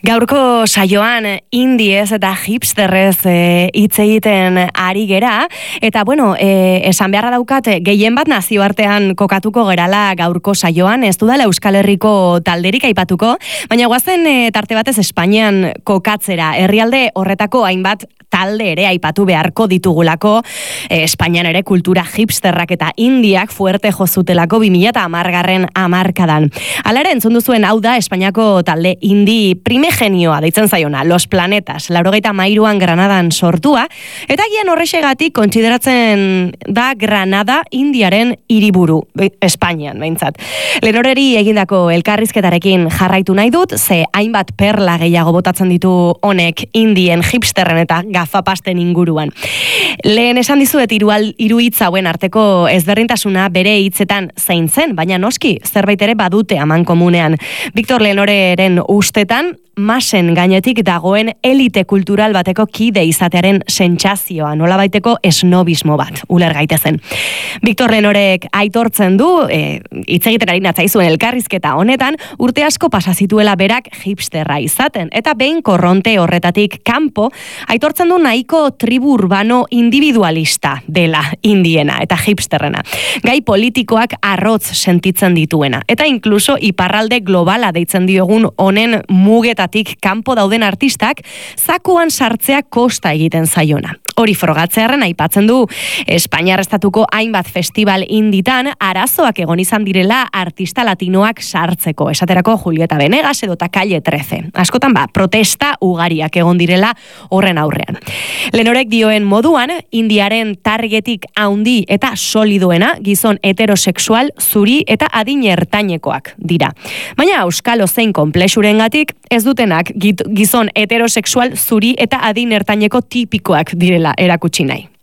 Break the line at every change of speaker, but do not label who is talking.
Gaurko saioan indiez eta hipsterrez hitz egiten ari gera, eta esan beharra daukat gehien bat nazioartean kokatuko gerala gaurko saioan, ez dudala Euskal Herriko talderik aipatuko, baina guazen tarte batez Espainian kokatzera, herrialde horretako hainbat talde ere aipatu beharko ditugulako, Espainian ere kultura hipsterrak eta indiak fuerte jozutelako 2010 hamarkadan. Hala ere entzun duzuen hau da Espainiako talde indi primegenioa deitzen zaiona, Los Planetas, 93an Granadan sortua, eta gian horrexegatik kontsideratzen da Granada Indiaren hiriburu, Espainian behintzat. Lenoreri egindako elkarrizketarekin jarraitu nahi dut, ze hainbat perla gehiago botatzen ditu honek indien, hipsterren eta gafapasten inguruan. Lehen esan dizuet hiru hitz hauen arteko ezberdintasuna bere hitzetan zein zen, baina noski zerbait ere badute amankomunean. Victor Lenoreren ustetan masen gainetik dagoen elite kultural bateko kide izatearen sentsazioa, nolabaiteko esnobismo bat, uler gaitezen. Victor Lenorek aitortzen du, hitz egiten ari natzaizuen elkarrizketa honetan, urte asko pasa zituela berak hipsterra izaten, eta behin korronte horretatik kanpo, aitortzen du nahiko tribu urbano individualista dela indiena eta hipsterrena. Gai politikoak arrotz sentitzen dituena, eta inkluso iparralde globala deitzen diogun honen mugetatik kanpo dauden artistak zakuan sartzea kosta egiten zaiona. Hori frogatzearen aipatzen du Espainiar estatuko hainbat festival inditan arazoak egon izan direla artista latinoak sartzeko. Esaterako Julieta Venegas edota Calle 13. Askotan protesta ugariak egon direla horren aurrean. Lenorek dioen moduan, indiaren targetik haundi eta solidoena gizon heterosexual, zuri eta adin ertainekoak dira. Baina euskalo zein konplexurengatik ez dutenak gizon heterosexual, zuri eta adin ertaineko tipikoak direla erakutsi nahi.